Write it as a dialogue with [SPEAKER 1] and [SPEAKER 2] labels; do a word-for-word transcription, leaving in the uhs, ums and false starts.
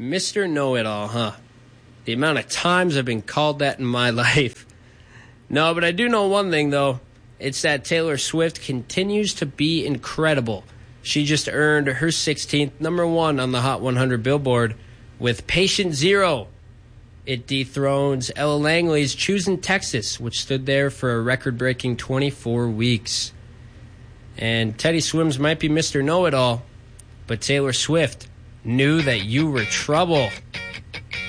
[SPEAKER 1] Mister Know-It-All, huh? The amount of times I've been called that in my life. No, but I do know one thing, though. It's that Taylor Swift continues to be incredible. She just earned her sixteenth number one on the Hot one hundred Billboard with Patient Zero. It dethrones Ella Langley's Choosing Texas, which stood there for a record-breaking twenty-four weeks. And Teddy Swims might be Mister Know-It-All, but Taylor Swift knew that you were trouble.